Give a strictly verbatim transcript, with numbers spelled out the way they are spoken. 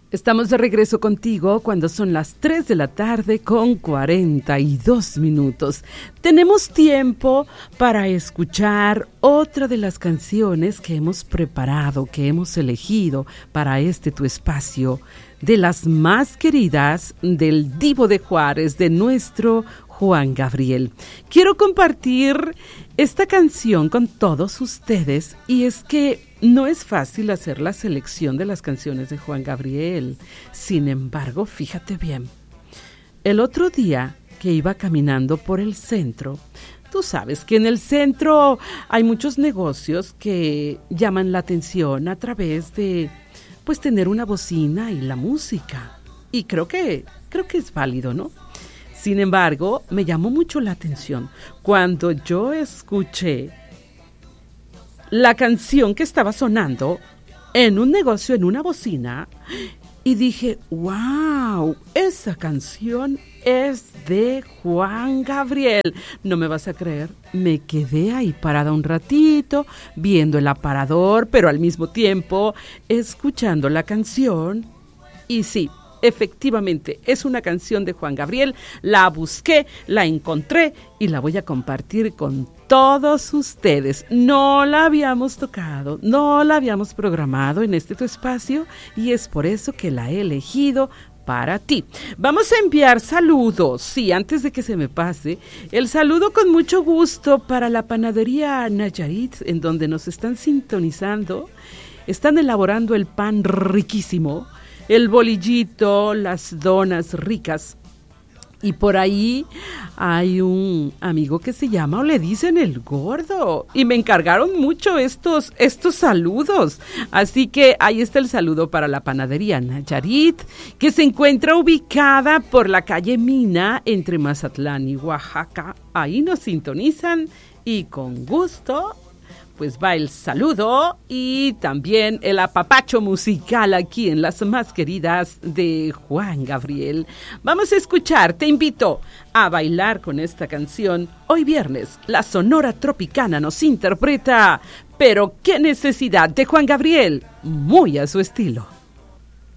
Estamos de regreso contigo cuando son las tres de la tarde con cuarenta y dos minutos. Tenemos tiempo para escuchar otra de las canciones que hemos preparado, que hemos elegido para este tu espacio, de las más queridas del Divo de Juárez, de nuestro Juan Gabriel. Quiero compartir esta canción con todos ustedes y es que no es fácil hacer la selección de las canciones de Juan Gabriel. Sin embargo, fíjate bien, el otro día que iba caminando por el centro, tú sabes que en el centro hay muchos negocios que llaman la atención a través de, pues, tener una bocina y la música. Y creo que, creo que es válido, ¿no? Sin embargo, me llamó mucho la atención cuando yo escuché la canción que estaba sonando en un negocio, en una bocina, y dije, wow, esa canción es de Juan Gabriel. No me vas a creer, me quedé ahí parada un ratito, viendo el aparador, pero al mismo tiempo escuchando la canción, y sí, efectivamente, es una canción de Juan Gabriel. La busqué, la encontré y la voy a compartir con todos ustedes. No la habíamos tocado, no la habíamos programado en este tu espacio y es por eso que la he elegido para ti. Vamos a enviar saludos, sí, antes de que se me pase, el saludo con mucho gusto para la panadería Nayarit, en donde nos están sintonizando. Están elaborando el pan riquísimo, el bolillito, las donas ricas. Y por ahí hay un amigo que se llama, o le dicen el gordo. Y me encargaron mucho estos, estos saludos. Así que ahí está el saludo para la panadería Nayarit, que se encuentra ubicada por la calle Mina, entre Mazatlán y Oaxaca. Ahí nos sintonizan y con gusto pues va el saludo y también el apapacho musical aquí en las más queridas de Juan Gabriel. Vamos a escuchar, te invito a bailar con esta canción. Hoy viernes, la Sonora Tropicana nos interpreta Pero qué necesidad, de Juan Gabriel, muy a su estilo.